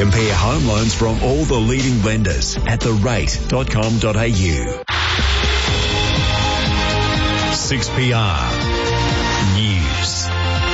Compare home loans from all the leading lenders at therate.com.au. 6PR News.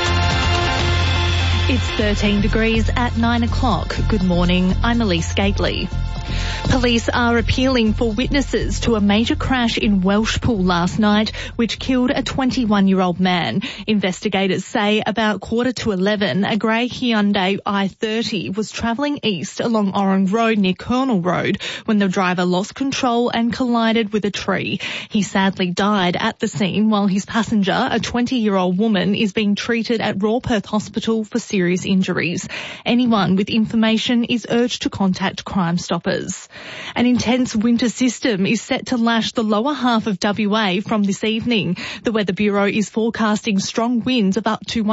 It's 13 degrees at 9 o'clock. Good morning, I'm Elise Gately. Police are appealing for witnesses to a major crash in Welshpool last night, which killed a 21-year-old man. Investigators say about 11:15, a grey Hyundai i30 was travelling east along Orring Road near Colonel Road when the driver lost control and collided with a tree. He sadly died at the scene while his passenger, a 20-year-old woman, is being treated at Royal Perth Hospital for serious injuries. Anyone with information is urged to contact Crime Stoppers. An intense winter system is set to lash the lower half of WA from this evening. The Weather Bureau is forecasting strong winds of up to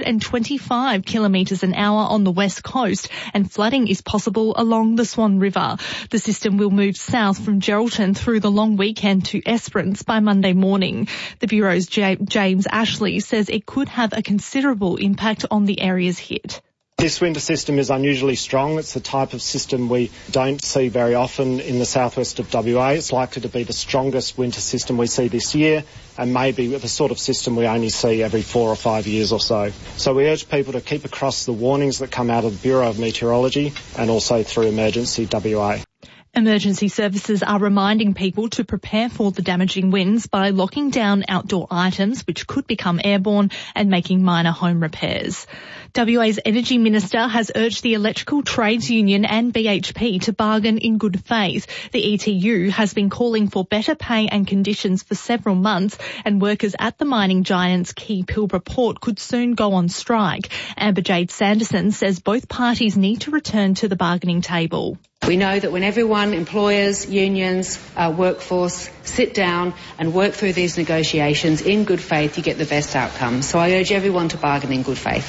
125 kilometres an hour on the west coast, and flooding is possible along the Swan River. The system will move south from Geraldton through the long weekend to Esperance by Monday morning. The Bureau's James Ashley says it could have a considerable impact on the areas hit. This winter system is unusually strong. It's the type of system we don't see very often in the southwest of WA. It's likely to be the strongest winter system we see this year, and maybe the sort of system we only see every 4 or 5 years or so. So we urge people to keep across the warnings that come out of the Bureau of Meteorology and also through Emergency WA. Emergency services are reminding people to prepare for the damaging winds by locking down outdoor items which could become airborne and making minor home repairs. WA's Energy Minister has urged the Electrical Trades Union and BHP to bargain in good faith. The ETU has been calling for better pay and conditions for several months, and workers at the mining giant's Key Pilbara port could soon go on strike. Amber Jade Sanderson says both parties need to return to the bargaining table. We know that when everyone, employers, unions, workforce, sit down and work through these negotiations in good faith, you get the best outcome. So I urge everyone to bargain in good faith.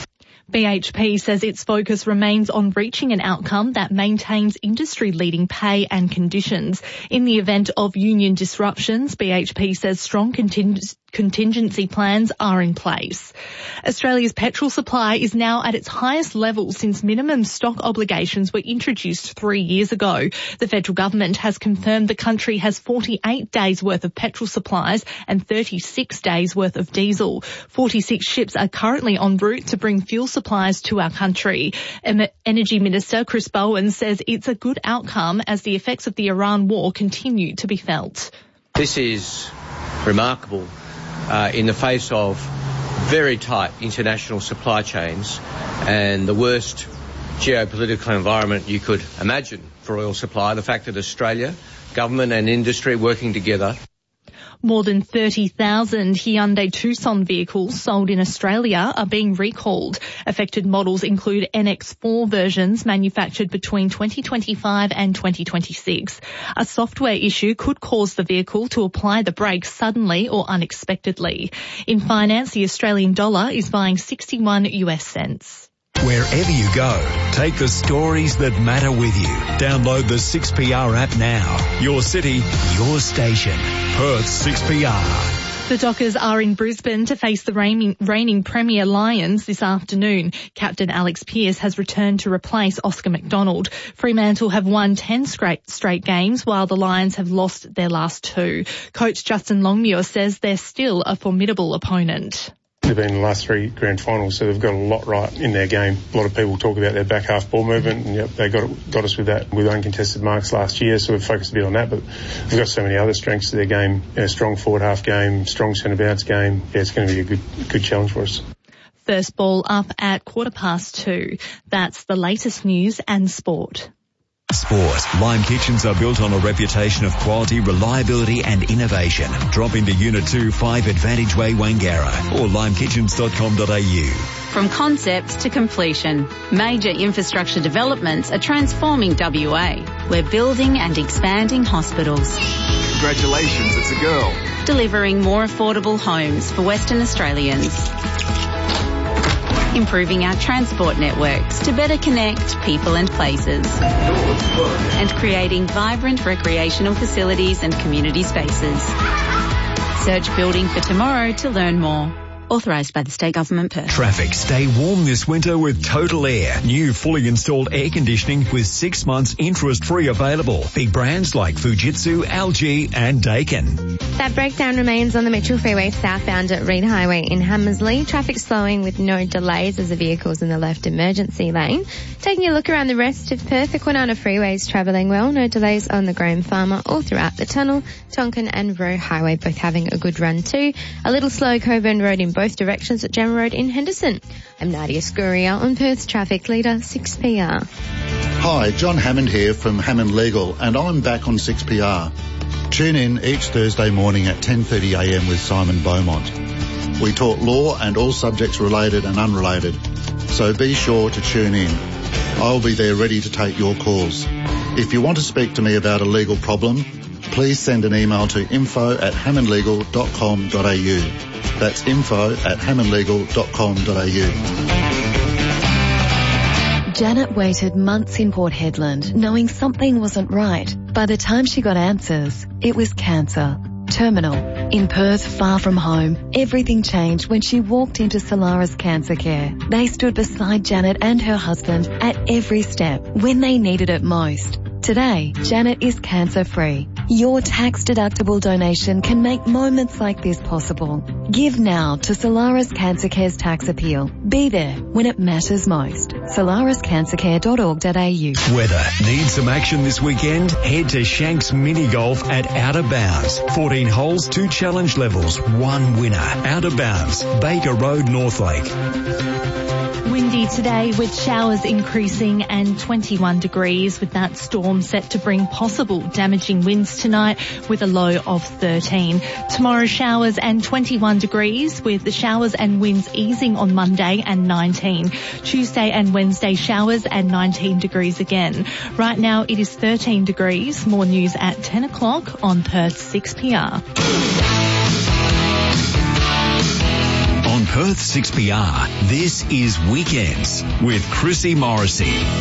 BHP says its focus remains on reaching an outcome that maintains industry-leading pay and conditions. In the event of union disruptions, BHP says strong contingency plans are in place. Australia's petrol supply is now at its highest level since minimum stock obligations were introduced 3 years ago. The federal government has confirmed the country has 48 days worth of petrol supplies and 36 days worth of diesel. 46 ships are currently en route to bring fuel supplies to our country. Energy Minister Chris Bowen says it's a good outcome as the effects of the Iran war continue to be felt. This is remarkable in the face of very tight international supply chains and the worst geopolitical environment you could imagine for oil supply. The fact that Australia, government and industry working together. More than 30,000 Hyundai Tucson vehicles sold in Australia are being recalled. Affected models include NX4 versions manufactured between 2025 and 2026. A software issue could cause the vehicle to apply the brakes suddenly or unexpectedly. In finance, the Australian dollar is buying 61 US cents. Wherever you go, take the stories that matter with you. Download the 6PR app now. Your city, your station. Perth 6PR. The Dockers are in Brisbane to face the reigning Premier Lions this afternoon. Captain Alex Pearce has returned to replace Oscar McDonald. Fremantle have won 10 straight games while the Lions have lost their last 2. Coach Justin Longmuir says they're still a formidable opponent. They've been in the last 3 grand finals, so they've got a lot right in their game. A lot of people talk about their back half ball movement, and yep, they got us with that with uncontested marks last year, so we've focused a bit on that, but they've got so many other strengths to their game. Strong forward half game, strong centre bounce game. Yeah, it's going to be a good challenge for us. First ball up at 2:15. That's the latest news and sport. Sport. Lime Kitchens are built on a reputation of quality, reliability and innovation. Drop into Unit 2, 5 Advantage Way, Wangara or limekitchens.com.au. From concept to completion, major infrastructure developments are transforming WA. We're building and expanding hospitals. Congratulations, it's a girl. Delivering more affordable homes for Western Australians. Improving our transport networks to better connect people and places. And creating vibrant recreational facilities and community spaces. Search Building for Tomorrow to learn more. Authorised by the State Government, Perth. Traffic. Stay warm this winter with Total Air. New fully installed air conditioning with 6 months interest-free available. Big brands like Fujitsu, LG and Daikin. That breakdown remains on the Mitchell Freeway southbound at Reed Highway in Hammersley. Traffic slowing with no delays as the vehicle's in the left emergency lane. Taking a look around the rest of Perth, the Kwinana Freeway is travelling well. No delays on the Graham Farmer all throughout the tunnel. Tonkin and Roe Highway both having a good run too. A little slow Coburn Road in both directions at Gemma Road in Henderson. I'm Nadia Scuria on Perth's Traffic Leader 6PR. Hi, John Hammond here from Hammond Legal, and I'm back on 6PR. Tune in each Thursday morning at 10:30am with Simon Beaumont. We talk law and all subjects related and unrelated, so be sure to tune in. I'll be there ready to take your calls. If you want to speak to me about a legal problem, please send an email to info@hammondlegal.com.au. That's info@hammondlegal.com.au. Janet waited months in Port Hedland, knowing something wasn't right. By the time she got answers, it was cancer. Terminal. In Perth, far from home, everything changed when she walked into Solaris Cancer Care. They stood beside Janet and her husband at every step when they needed it most. Today, Janet is cancer-free. Your tax-deductible donation can make moments like this possible. Give now to Solaris Cancer Care's tax appeal. Be there when it matters most. solariscancercare.org.au. Weather. Need some action this weekend? Head to Shanks Mini Golf at Outer Bounds. 14 holes, 2 challenge levels, 1 winner. Outer Bounds, Baker Road, Northlake. Windy today with showers increasing and 21 degrees with that storm set to bring possible damaging winds tonight with a low of 13. Tomorrow showers and 21 degrees with the showers and winds easing on Monday and 19. Tuesday and Wednesday showers and 19 degrees again. Right now it is 13 degrees. More news at 10 o'clock on Perth 6PR. On Perth 6PR, this is Weekends with Chrissy Morrissey.